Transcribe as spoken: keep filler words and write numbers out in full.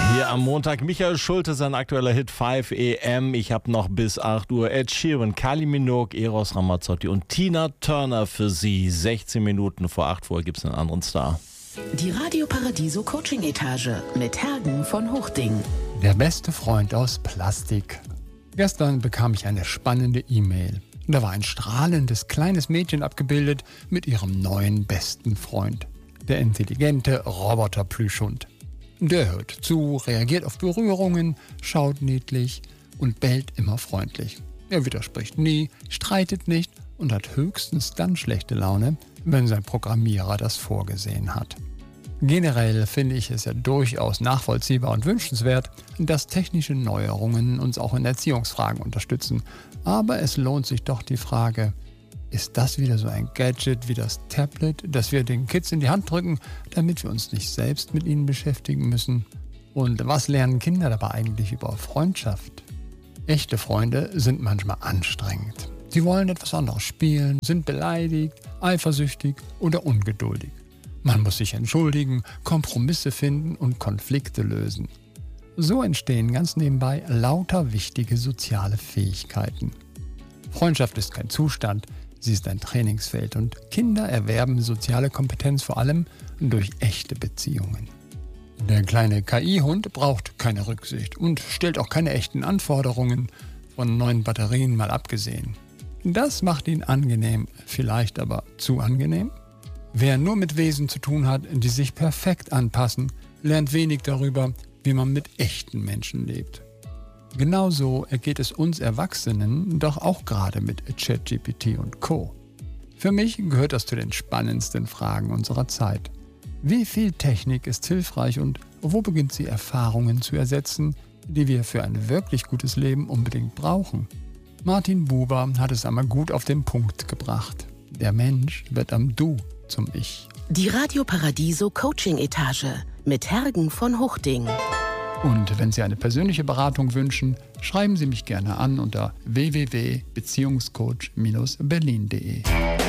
Hier am Montag Michael Schulte, sein aktueller Hit fünf A M. Ich habe noch bis acht Uhr Ed Sheeran, Kylie Minogue, Eros Ramazzotti und Tina Turner für Sie. sechzehn Minuten vor acht Uhr gibt es einen anderen Star. Die Radio Paradiso Coaching Etage mit Hergen von Hochding. Der beste Freund aus Plastik. Gestern bekam ich eine spannende E-Mail. Da war ein strahlendes kleines Mädchen abgebildet mit ihrem neuen besten Freund. Der intelligente Roboter-Plüschhund. Der hört zu, reagiert auf Berührungen, schaut niedlich und bellt immer freundlich. Er widerspricht nie, streitet nicht und hat höchstens dann schlechte Laune, wenn sein Programmierer das vorgesehen hat. Generell finde ich es ja durchaus nachvollziehbar und wünschenswert, dass technische Neuerungen uns auch in Erziehungsfragen unterstützen. Aber es lohnt sich doch die Frage, ist das wieder so ein Gadget wie das Tablet, das wir den Kids in die Hand drücken, damit wir uns nicht selbst mit ihnen beschäftigen müssen? Und was lernen Kinder dabei eigentlich über Freundschaft? Echte Freunde sind manchmal anstrengend. Sie wollen etwas anderes spielen, sind beleidigt, eifersüchtig oder ungeduldig. Man muss sich entschuldigen, Kompromisse finden und Konflikte lösen. So entstehen ganz nebenbei lauter wichtige soziale Fähigkeiten. Freundschaft ist kein Zustand, sie ist ein Trainingsfeld und Kinder erwerben soziale Kompetenz vor allem durch echte Beziehungen. Der kleine K I-Hund braucht keine Rücksicht und stellt auch keine echten Anforderungen, von neuen Batterien mal abgesehen. Das macht ihn angenehm, vielleicht aber zu angenehm. Wer nur mit Wesen zu tun hat, die sich perfekt anpassen, lernt wenig darüber, wie man mit echten Menschen lebt. Genauso ergeht es uns Erwachsenen doch auch gerade mit ChatGPT und Co. Für mich gehört das zu den spannendsten Fragen unserer Zeit. Wie viel Technik ist hilfreich und wo beginnt sie Erfahrungen zu ersetzen, die wir für ein wirklich gutes Leben unbedingt brauchen? Martin Buber hat es einmal gut auf den Punkt gebracht. Der Mensch wird am Du zum Ich. Die Radio Paradiso Coaching Etage mit Hergen von Hochding. Und wenn Sie eine persönliche Beratung wünschen, schreiben Sie mich gerne an unter w w w punkt beziehungscoach Bindestrich berlin punkt de.